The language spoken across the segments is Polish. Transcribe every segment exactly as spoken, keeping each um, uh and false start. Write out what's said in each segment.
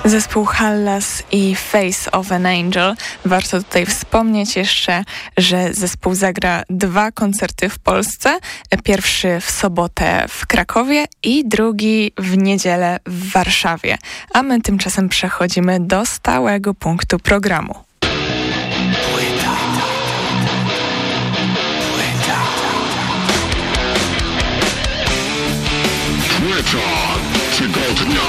Zespół Hallas i Face of an Angel. Warto tutaj wspomnieć jeszcze, że zespół zagra dwa koncerty w Polsce. Pierwszy w sobotę w Krakowie i drugi w niedzielę w Warszawie. A my tymczasem przechodzimy do stałego punktu programu. Płyta. Płyta. Płyta tygodnia.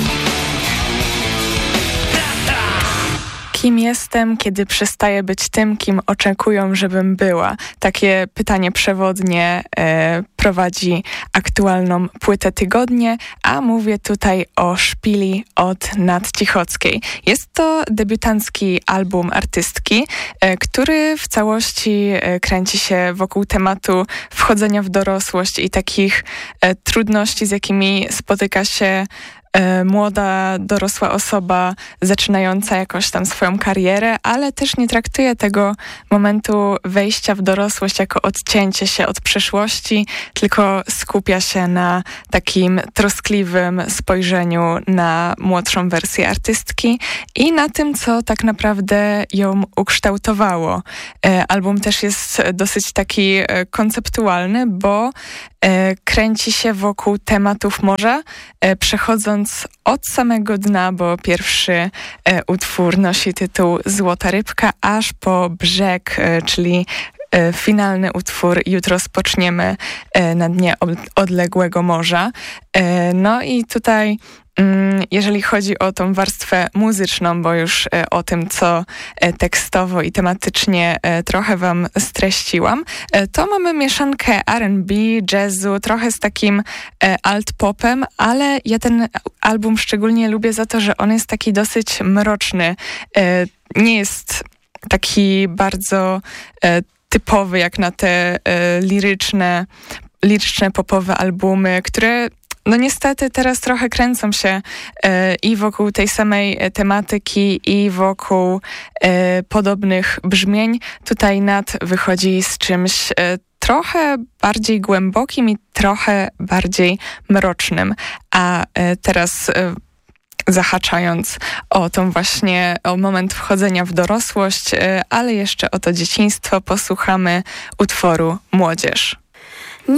Kim jestem, kiedy przestaję być tym, kim oczekują, żebym była? Takie pytanie przewodnie e, prowadzi aktualną płytę Tygodnie, a mówię tutaj o Szpili od Nat Cichockiej. Jest to debiutancki album artystki, e, który w całości e, kręci się wokół tematu wchodzenia w dorosłość i takich e, trudności, z jakimi spotyka się młoda, dorosła osoba zaczynająca jakoś tam swoją karierę, ale też nie traktuje tego momentu wejścia w dorosłość jako odcięcie się od przeszłości, tylko skupia się na takim troskliwym spojrzeniu na młodszą wersję artystki i na tym, co tak naprawdę ją ukształtowało. Album też jest dosyć taki konceptualny, bo kręci się wokół tematów morza, przechodząc od samego dna, bo pierwszy utwór nosi tytuł Złota Rybka, aż po brzeg, czyli finalny utwór Jutro spoczniemy na dnie odległego morza. No i tutaj jeżeli chodzi o tą warstwę muzyczną, bo już o tym, co tekstowo i tematycznie trochę wam streściłam, to mamy mieszankę R and B, jazzu, trochę z takim alt-popem, ale ja ten album szczególnie lubię za to, że on jest taki dosyć mroczny. Nie jest taki bardzo typowy jak na te liryczne, liryczne popowe albumy, które no niestety teraz trochę kręcą się e, i wokół tej samej tematyki i wokół e, podobnych brzmień. Tutaj Nat wychodzi z czymś e, trochę bardziej głębokim i trochę bardziej mrocznym. A e, teraz e, zahaczając o tą właśnie, o moment wchodzenia w dorosłość, e, ale jeszcze o to dzieciństwo, posłuchamy utworu Młodzież.